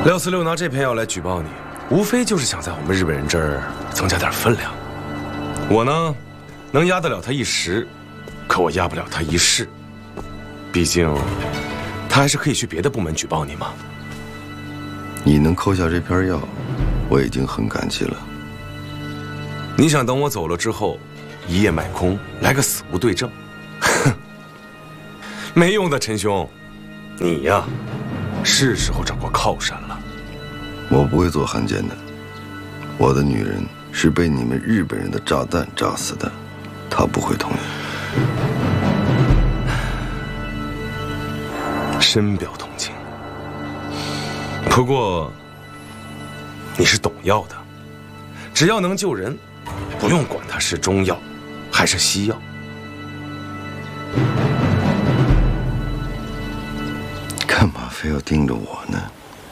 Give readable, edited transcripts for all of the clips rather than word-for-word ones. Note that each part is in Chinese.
646拿这篇药来举报你，无非就是想在我们日本人这儿增加点分量。我呢，能压得了他一时，可我压不了他一世。毕竟，他还是可以去别的部门举报你嘛。 你能扣下这篇药，我已经很感激了。 你想等我走了之后，一夜买空，来个死无对证？哼，没用的，陈兄，你呀，是时候找个靠山了。 我不会做汉奸的，我的女人是被你们日本人的炸弹炸死的，她不会同意。 深表同情。不过，你是懂药的，只要能救人，不用管它是中药还是西药。 干嘛非要盯着我呢？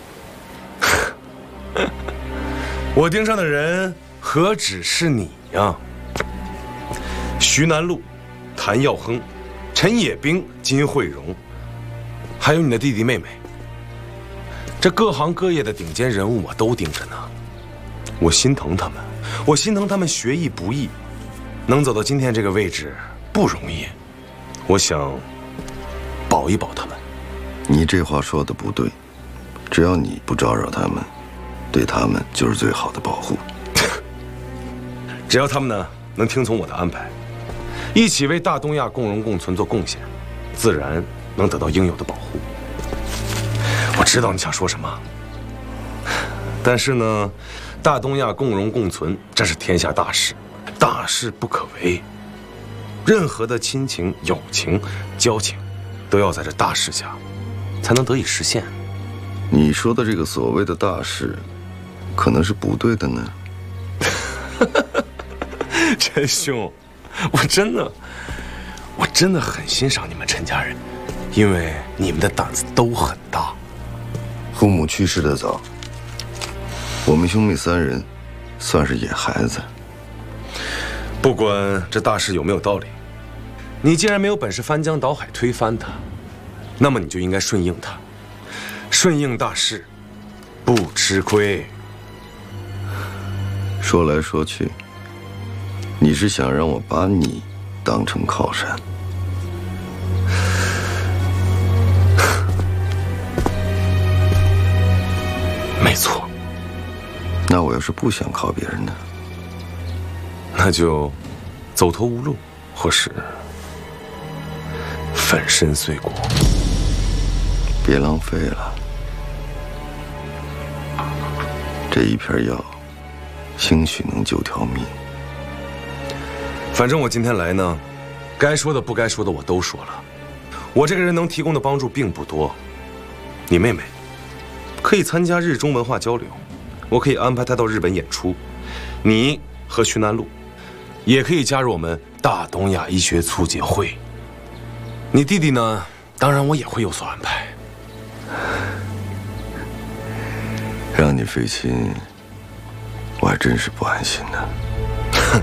我盯上的人何止是你呀？徐南路、谭耀亨、陈野兵、金惠荣，还有你的弟弟妹妹。这各行各业的顶尖人物我都盯着呢。我心疼他们，我心疼他们学艺不易，能走到今天这个位置不容易。我想保一保他们。 你这话说的不对，只要你不招扰他们，对他们就是最好的保护。 只要他们呢能听从我的安排，一起为大东亚共荣共存做贡献，自然能得到应有的保护。我知道你想说什么，但是呢，大东亚共荣共存，这是天下大事，大事不可为。任何的亲情、友情、交情，都要在这大事下，才能得以实现。 你说的这个所谓的大事，可能是不对的呢。 陈兄，我真的很欣赏你们陈家人，因为你们的胆子都很大。 父母去世的早，我们兄妹3人算是野孩子。 不管这大事有没有道理，你既然没有本事翻江倒海推翻它，那么你就应该顺应它，顺应大势，不吃亏。 说来说去，你是想让我把你当成靠山？ 没错。 那我要是不想靠别人呢？ 那就走投无路，或是粉身碎骨。 别浪费了，这一片药，兴许能救条命。 反正我今天来呢，该说的不该说的我都说了。我这个人能提供的帮助并不多。你妹妹可以参加日中文化交流，我可以安排她到日本演出。你和徐南路也可以加入我们大东亚医学促进会。你弟弟呢，当然我也会有所安排。 让你费心，我还真是不安心呢。